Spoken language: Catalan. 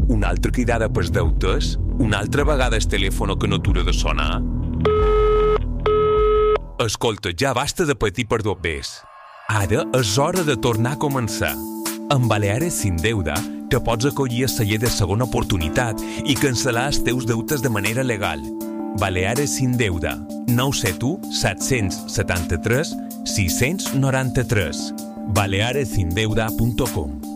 Una altra cridada pels deutes? Una altra vegada el telèfon que no atura de sonar? Escolta, ja basta de patir per dobbers. Ara és hora de tornar a començar. Amb Baleares Sin Deuda te pots acollir a celler de segona oportunitat i cancel·lar els teus deutes de manera legal. Baleares Sin Deuda, 971 773 693. balearesindeuda.com